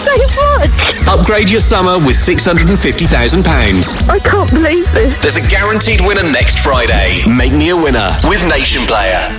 so much. Upgrade your summer with £650,000. I can't believe this. There's a guaranteed winner next Friday. Make me a winner with Nation Player.